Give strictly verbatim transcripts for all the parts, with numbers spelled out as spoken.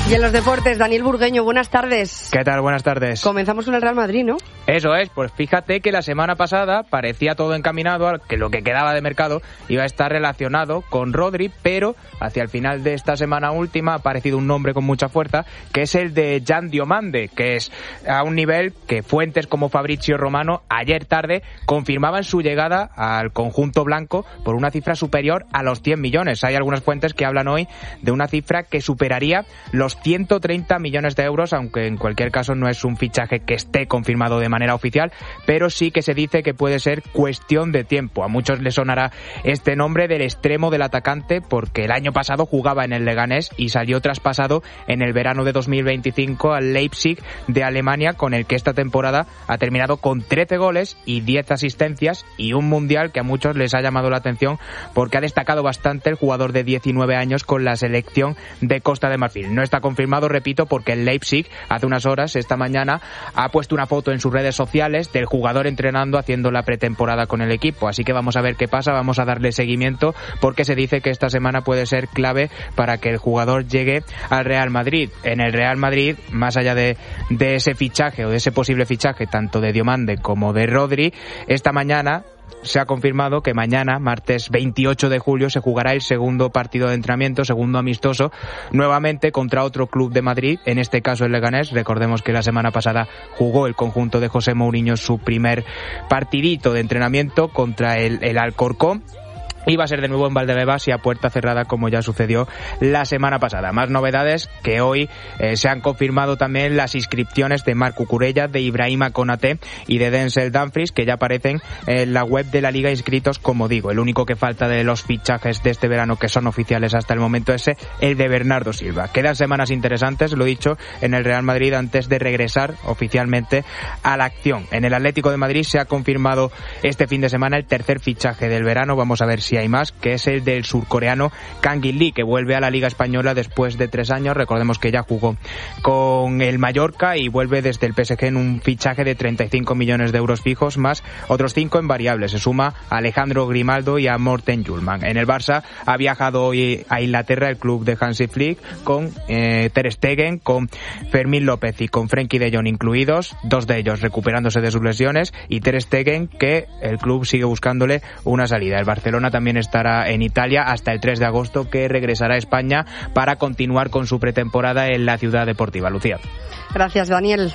Y en los deportes, Daniel Burgueño, buenas tardes. ¿Qué tal? Buenas tardes. Comenzamos con el Real Madrid, ¿no? Eso es, pues fíjate que la semana pasada parecía todo encaminado a que lo que quedaba de mercado iba a estar relacionado con Rodri, pero hacia el final de esta semana última ha aparecido un nombre con mucha fuerza, que es el de Jan Diomande, que es a un nivel que fuentes como Fabrizio Romano ayer tarde confirmaban su llegada al conjunto blanco por una cifra superior a los cien millones. Hay algunas fuentes que hablan hoy de una cifra que superaría los ciento treinta millones de euros, aunque en cualquier caso no es un fichaje que esté confirmado de manera oficial, pero sí que se dice que puede ser cuestión de tiempo. A muchos les sonará este nombre del extremo del atacante porque el año pasado jugaba en el Leganés y salió traspasado en el verano de dos mil veinticinco al Leipzig de Alemania, con el que esta temporada ha terminado con trece goles y diez asistencias y un mundial que a muchos les ha llamado la atención porque ha destacado bastante el jugador de diecinueve años con la selección de Costa de Marfil. No está confirmado, repito, porque el Leipzig hace unas horas, esta mañana, ha puesto una foto en sus redes sociales del jugador entrenando haciendo la pretemporada con el equipo. Así que vamos a ver qué pasa, vamos a darle seguimiento porque se dice que esta semana puede ser clave para que el jugador llegue al Real Madrid. En el Real Madrid, más allá de, de ese fichaje o de ese posible fichaje tanto de Diomande como de Rodri, esta mañana se ha confirmado que mañana, martes veintiocho de julio, se jugará el segundo partido de entrenamiento, segundo amistoso, nuevamente contra otro club de Madrid, en este caso el Leganés. Recordemos que la semana pasada jugó el conjunto de José Mourinho su primer partidito de entrenamiento contra el, el Alcorcón. Iba a ser de nuevo en Valdebebas y a puerta cerrada, como ya sucedió la semana pasada. Más novedades, que hoy eh, se han confirmado también las inscripciones de Marc Cucurella, de Ibrahima Konaté y de Denzel Dumfries, que ya aparecen en la web de la Liga inscritos, como digo. El único que falta de los fichajes de este verano que son oficiales hasta el momento es el de Bernardo Silva. Quedan semanas interesantes, lo dicho, en el Real Madrid antes de regresar oficialmente a la acción. En el Atlético de Madrid se ha confirmado este fin de semana el tercer fichaje del verano. Vamos a ver si hay más, que es el del surcoreano Kang In Lee, que vuelve a la Liga Española después de tres años. Recordemos que ya jugó con el Mallorca y vuelve desde el P S G en un fichaje de treinta y cinco millones de euros fijos, más otros cinco en variables. Se suma a Alejandro Grimaldo y a Morten Hjulmand. En el Barça ha viajado hoy a Inglaterra el club de Hansi Flick con eh, Ter Stegen, con Fermín López y con Frenkie de Jong incluidos, dos de ellos recuperándose de sus lesiones, y Ter Stegen, que el club sigue buscándole una salida. El Barcelona también estará en Italia hasta el tres de agosto, que regresará a España para continuar con su pretemporada en la Ciudad Deportiva. Lucía. Gracias, Daniel.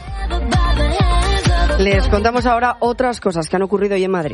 Les contamos ahora otras cosas que han ocurrido hoy en Madrid.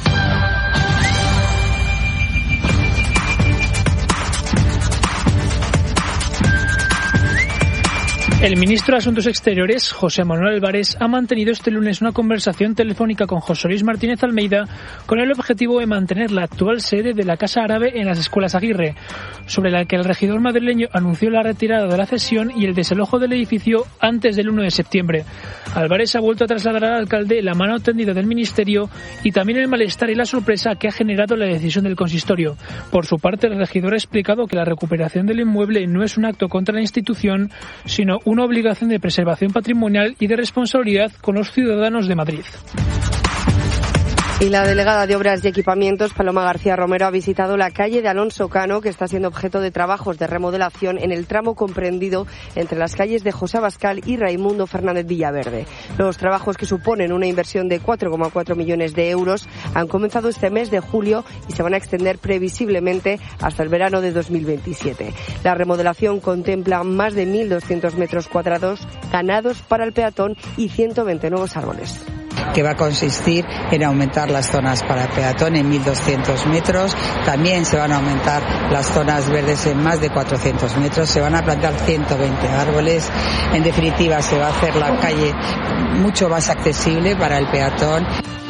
El ministro de Asuntos Exteriores, José Manuel Álvarez, ha mantenido este lunes una conversación telefónica con José Luis Martínez Almeida con el objetivo de mantener la actual sede de la Casa Árabe en las Escuelas Aguirre, sobre la que el regidor madrileño anunció la retirada de la cesión y el desalojo del edificio antes del uno de septiembre. Álvarez ha vuelto a trasladar al alcalde la mano tendida del ministerio y también el malestar y la sorpresa que ha generado la decisión del consistorio. Por su parte, el regidor ha explicado que la recuperación del inmueble no es un acto contra la institución, sino una obligación de preservación patrimonial y de responsabilidad con los ciudadanos de Madrid. Y la delegada de Obras y Equipamientos, Paloma García Romero, ha visitado la calle de Alonso Cano, que está siendo objeto de trabajos de remodelación en el tramo comprendido entre las calles de José Abascal y Raimundo Fernández Villaverde. Los trabajos, que suponen una inversión de cuatro coma cuatro millones de euros, han comenzado este mes de julio y se van a extender previsiblemente hasta el verano de dos mil veintisiete. La remodelación contempla más de mil doscientos metros cuadrados ganados para el peatón y ciento veinte nuevos árboles. Que va a consistir en aumentar las zonas para peatón en mil doscientos metros, también se van a aumentar las zonas verdes en más de cuatrocientos metros, se van a plantar ciento veinte árboles, en definitiva se va a hacer la calle mucho más accesible para el peatón.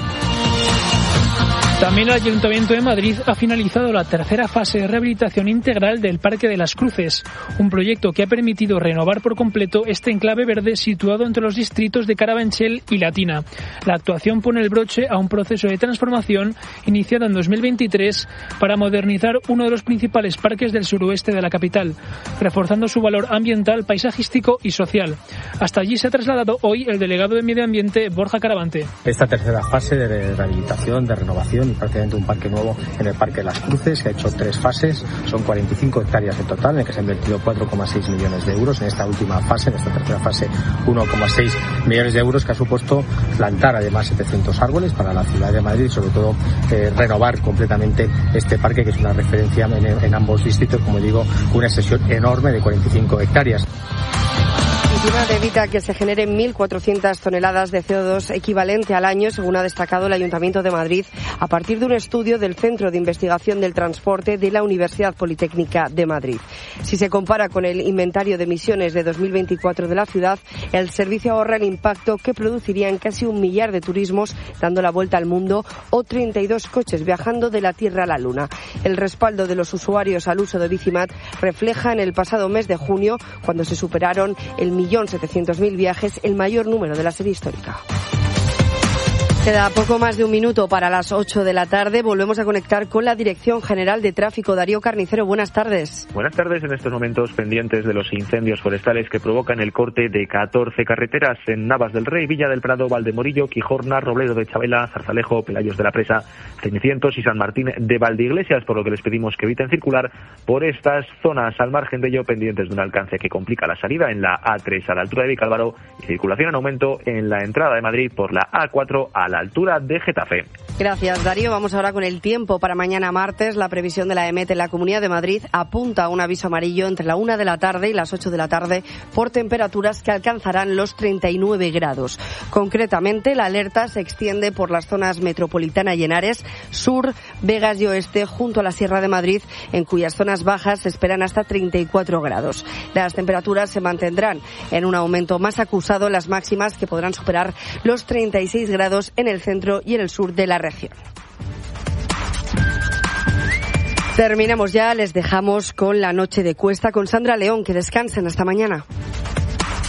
También el Ayuntamiento de Madrid ha finalizado la tercera fase de rehabilitación integral del Parque de las Cruces, un proyecto que ha permitido renovar por completo este enclave verde situado entre los distritos de Carabanchel y Latina. La actuación pone el broche a un proceso de transformación iniciado en dos mil veintitrés para modernizar uno de los principales parques del suroeste de la capital, reforzando su valor ambiental, paisajístico y social. Hasta allí se ha trasladado hoy el delegado de Medio Ambiente, Borja Caravante. Esta tercera fase de rehabilitación, de renovación y prácticamente un parque nuevo en el Parque de las Cruces. Se ha hecho tres fases, son cuarenta y cinco hectáreas en total, en el que se han invertido cuatro coma seis millones de euros. En esta última fase, en esta tercera fase, uno coma seis millones de euros, que ha supuesto plantar además setecientos árboles para la ciudad de Madrid y sobre todo eh, renovar completamente este parque, que es una referencia en, en ambos distritos, como digo, una extensión enorme de cuarenta y cinco hectáreas. Intimad evita que se generen mil cuatrocientas toneladas de C O dos equivalente al año, según ha destacado el Ayuntamiento de Madrid, a partir de un estudio del Centro de Investigación del Transporte de la Universidad Politécnica de Madrid. Si se compara con el inventario de emisiones de dos mil veinticuatro de la ciudad, el servicio ahorra el impacto que producirían casi un millar de turismos dando la vuelta al mundo o treinta y dos coches viajando de la Tierra a la Luna. El respaldo de los usuarios al uso de Bicimad refleja en el pasado mes de junio, cuando se superaron el millón setecientos mil viajes, el mayor número de la serie histórica. Queda poco más de un minuto para las ocho de la tarde. Volvemos a conectar con la Dirección General de Tráfico. Darío Carnicero, buenas tardes. Buenas tardes. En estos momentos pendientes de los incendios forestales que provocan el corte de catorce carreteras en Navas del Rey, Villa del Prado, Valdemorillo, Quijorna, Robledo de Chabela, Zarzalejo, Pelayos de la Presa, Cenicientos y San Martín de Valdeiglesias, por lo que les pedimos que eviten circular por estas zonas. Al margen de ello, pendientes de un alcance que complica la salida en la A tres a la altura de Vicálvaro y circulación en aumento en la entrada de Madrid por la A cuatro a la altura de Getafe. Gracias, Darío. Vamos ahora con el tiempo para mañana martes. La previsión de la EMET en la Comunidad de Madrid apunta a un aviso amarillo entre la una de la tarde y las ocho de la tarde por temperaturas que alcanzarán los treinta y nueve grados. Concretamente, la alerta se extiende por las zonas metropolitana y Henares, sur, Vegas y oeste, junto a la Sierra de Madrid, en cuyas zonas bajas se esperan hasta treinta y cuatro grados. Las temperaturas se mantendrán en un aumento más acusado en las máximas, que podrán superar los treinta y seis grados en el centro y en el sur de la región. Terminamos ya, les dejamos con la noche de Cuesta con Sandra León. Que descansen, hasta mañana.